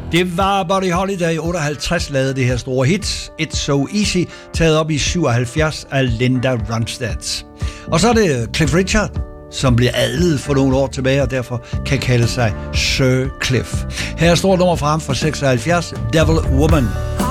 Det var Buddy Holly, i 58 lavede det her store hit, It's So Easy, taget op i 77 af Linda Ronstadt. Og så er det Cliff Richard, som blev adlet for nogle år tilbage, og derfor kan kalde sig Sir Cliff. Her er et stort nummer fra ham fra 76, Devil Woman.